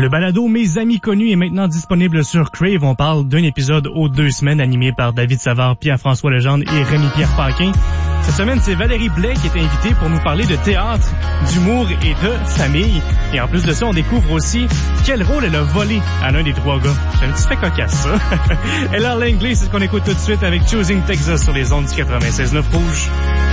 Le balado Mes amis connus est maintenant disponible sur Crave. On parle d'un épisode aux 2 semaines animé par David Savard, Pierre-François Legendre et Rémi-Pierre Paquin. Cette semaine, c'est Valérie Blais qui est invitée pour nous parler de théâtre, d'humour et de famille. Et en plus de ça, on découvre aussi quel rôle elle a volé à l'un des 3 gars. C'est un petit fait cocasse, ça. LR Langley, c'est ce qu'on écoute tout de suite avec Choosing Texas sur les ondes du 96.9 Rouge.